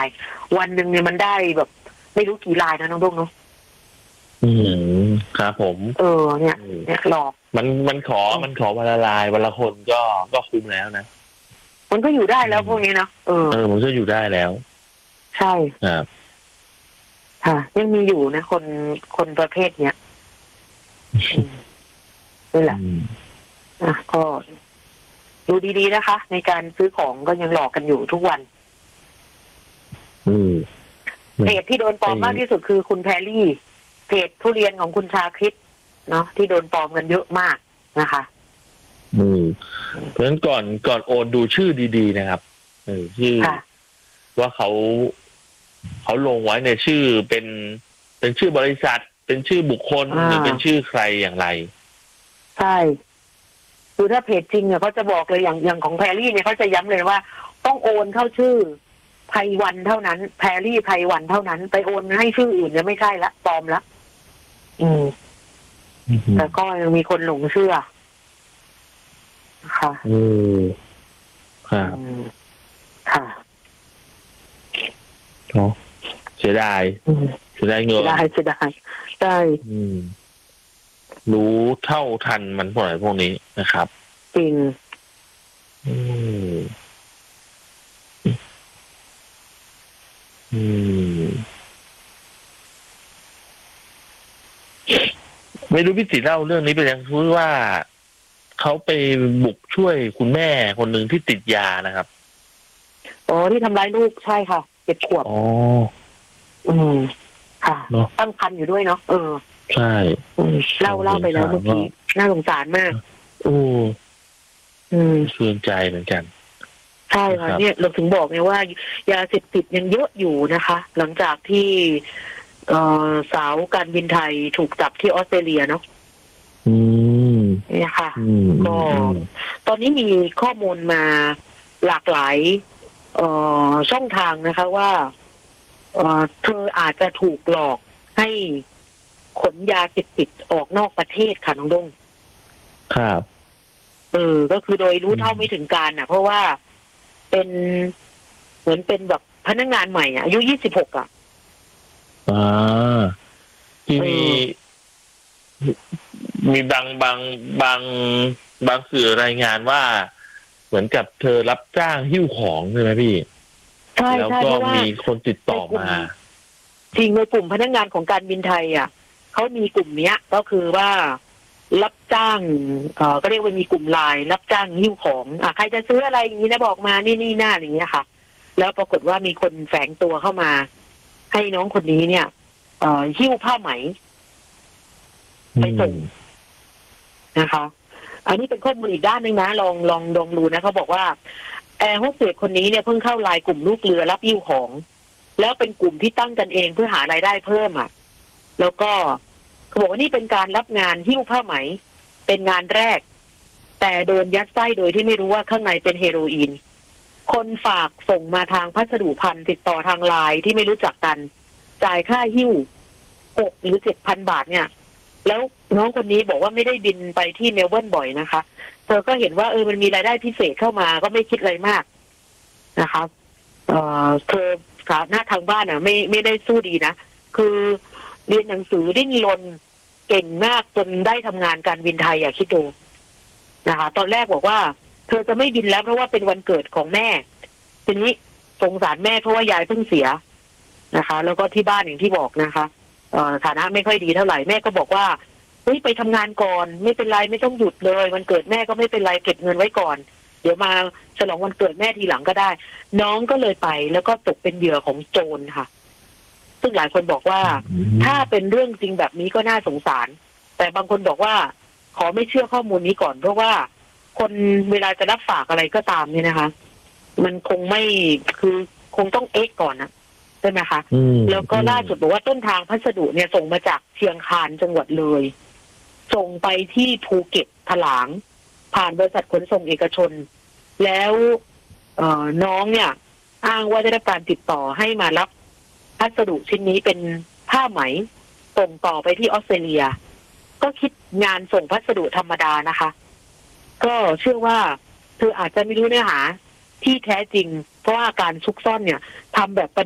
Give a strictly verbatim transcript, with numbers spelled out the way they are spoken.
วันหนึ่งเนี่ยมันได้แบบไม่รู้กี่ลายนะน้องดุ้งเนาะอืมครับผมเออเนี่ยเนี่ยหลอกมันมันขอมันขอวันละลายวันละคนก็ก็คุ้มแล้วนะมันก็อยู่ได้แล้วพวกนี้เนาะเออเออมันก็อยู่ได้แล้วใช่ครับค่ะยังมีอยู่นะคนคนประเภทเนี้ยนี่แหละอ่ะก็ดูดีๆนะคะในการซื้อของก็ยังหลอกกันอยู่ทุกวันเพจที่โดนปลอมมากที่สุดคือคุณแพรรี่เพจทุเรียนของคุณชาคริตเนาะที่โดนปลอมกันเยอะมากนะคะอืมเพราะฉะนั้นก่อนก่อนโอนดูชื่อดีๆนะครับเออชื่อว่าเขาเขาลงไว้ในชื่อเป็นเป็นชื่อบริษัทเป็นชื่อบุคคลหรือเป็นชื่อใครอย่างไรใช่คือถ้าเพจจริงเนี่ยเขาจะบอกเลยอย่างอย่างของแพรรี่เนี่ยเขาจะย้ำเลยว่าต้องโอนเข้าชื่อไพวันเท่านั้นแพรรี่ไพวันเท่านั้นไปโอนให้ชื่ออื่นเนี่ยไม่ใช่ละปลอมละอืมแต่ก็ยังมีคนหลงเชื่อค่ะอืมค่ะค่ะเนาะเสียดายเสียดายเงินเสียดายเสียดายใช่รู้เท่าทันมันพวกไหนพวกนี้นะครับจริงอืมอืมไม่รู้พี่ติเล่าเรื่องนี้ไปยังรู้ว่าเขาไปบุกช่วยคุณแม่คนหนึ่งที่ติดยานะครับอ๋อที่ทำร้ายลูกใช่ค่ะเจ็ดขวบอ๋ออืมค่ะตั้งครรภ์อยู่ด้วยเนาะเออใช่เล่าเล่าไปแล้วเมื่อกี้น่าสงสารมากโอ้อืมเชื่อใจเหมือนกันใช่ค่ะเนี่ยเราถึงบอกไงว่ายาเสพติดยังเยอะอยู่นะคะ หลังจากที่เอ่อสาวการบินไทยถูกจับที่ออสเตรเลียเนาะเนี่ยค่ะก็ตอนนี้มีข้อมูลมาหลากหลายเอ่อช่องทางนะคะว่าเอ่อเธออาจจะถูกหลอกให้ขนยาเสพติดออกนอกประเทศค่ะน้องดงครับเออก็คือโดยรู้เท่าไม่ถึงการอ่ะเพราะว่าเป็นเหมือนเป็นแบบพนักงานใหม่อ่ะอายุยี่สิบหกอ่ะอ่าที่มีมีบางบางบางบางสื่อรายงานว่าเหมือนกับเธอรับจ้างหิ้วของใช่ไหมพี่ใช่แล้วก็มีคนติดต่อมาจริงในกลุ่มพนักงานของการบินไทยอ่ะเขามีกลุ่มเนี้ยก็คือว่ารับจ้างเอ่อก็เรียกว่ามีกลุ่มไลน์รับจ้างหิ้วของอ่ะใครจะซื้ออะไรอย่างนี้นะบอกมานี่นี่หน้าอย่างเงี้ยค่ะแล้วปรากฏว่ามีคนแฝงตัวเข้ามาให้น้องคนนี้เนี่ยเอ่อหิ้วผ้าไหมไปส่งนะคะ อันนี้เป็นข้อมูลอีกด้านหนึ่งนะลองลองลองดูนะเขาบอกว่าแอร์โฮสเตสคนนี้เนี่ยเพิ่งเข้าไลน์กลุ่มลูกเรือรับหิ้วของแล้วเป็นกลุ่มที่ตั้งกันเองเพื่อหารายได้เพิ่มอ่ะแล้วก็เขาบอกว่านี่เป็นการรับงานหิ้วผ้าไหมเป็นงานแรกแต่โดนยัดไส้โดยที่ไม่รู้ว่าข้างในเป็นเฮโรอีนคนฝากส่งมาทางพัสดุพันติดต่อทางไลน์ที่ไม่รู้จักกันจ่ายค่าหิ้วหกหรือเจ็ดพันบาทเนี่ยแล้วน้องคนนี้บอกว่าไม่ได้บินไปที่เมลเบิร์นบ่อยนะคะเธอก็เห็นว่าเออมันมีรายได้พิเศษเข้ามาก็ไม่คิดอะไรมากนะคะเออเธอฐานะทางบ้านอ่ะไม่ไม่ได้สู้ดีนะคือเรียนหนังสือดิ้นรนเก่งมากจนได้ทำงานการบินไทยอ่ะคิดดูนะคะตอนแรกบอกว่าเธอจะไม่บินแล้วเพราะว่าเป็นวันเกิดของแม่ทีนี้สงสารแม่เพราะว่ายายเพิ่งเสียนะคะแล้วก็ที่บ้านอย่างที่บอกนะคะเอ่อฐานะไม่ค่อยดีเท่าไหร่แม่ก็บอกว่าเฮ้ยไปทำงานก่อนไม่เป็นไรไม่ต้องหยุดเลยวันเกิดแม่ก็ไม่เป็นไรเก็บเงินไว้ก่อนเดี๋ยวมาฉลองวันเกิดแม่ทีหลังก็ได้น้องก็เลยไปแล้วก็ตกเป็นเหยื่อของโจรค่ะซึ่งหลายคนบอกว่าถ้าเป็นเรื่องจริงแบบนี้ก็น่าสงสารแต่บางคนบอกว่าขอไม่เชื่อข้อมูลนี้ก่อนเพราะว่าคนเวลาจะรับฝากอะไรก็ตามเนี่ยนะคะมันคงไม่คือคงต้องเอ็กก่อนนะใช่ไหมคะแล้วก็ล่าสุดบอกว่าต้นทางพัสดุเนี่ยส่งมาจากเชียงคานจังหวัดเลยส่งไปที่ภูเก็ตถลางผ่านบริษัทขนส่งเอกชนแล้วเอ่อน้องเนี่ยอ้างว่าได้รับการติดต่อให้มารับพัสดุชิ้นนี้เป็นผ้าไหมส่งต่อไปที่ออสเตรเลียก็คิดงานส่งพัสดุธรรมดานะคะก็เชื่อว่าเธออาจจะไม่รู้เนื้อหาที่แท้จริงเพราะว่าการซุกซ่อนเนี่ยทำแบบ